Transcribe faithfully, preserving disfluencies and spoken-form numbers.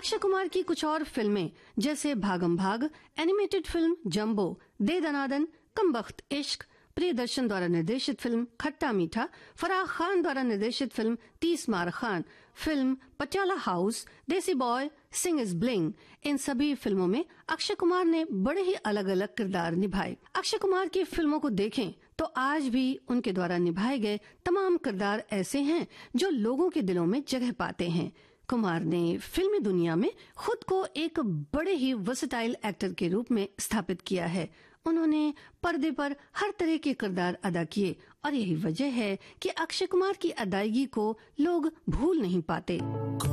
अक्षय कुमार की कुछ और फिल्में जैसे भागम भाग, एनिमेटेड फिल्म जंबो, दे दनादन, कम बख्त इश्क, प्रियदर्शन द्वारा निर्देशित फिल्म खट्टा मीठा, फराह खान द्वारा निर्देशित फिल्म तीस मार खान, फिल्म पटियाला हाउस, देसी बॉय, सिंग इज ब्लिंग, इन सभी फिल्मों में अक्षय कुमार ने बड़े ही अलग अलग किरदार निभाए। अक्षय कुमार की फिल्मों को देखें तो आज भी उनके द्वारा निभाए गए तमाम किरदार ऐसे हैं जो लोगों के दिलों में जगह पाते हैं। कुमार ने फिल्मी दुनिया में खुद को एक बड़े ही वर्सेटाइल एक्टर के रूप में स्थापित किया है। उन्होंने पर्दे पर हर तरह के किरदार अदा किए और यही वजह है कि अक्षय कुमार की अदायगी को लोग भूल नहीं पाते।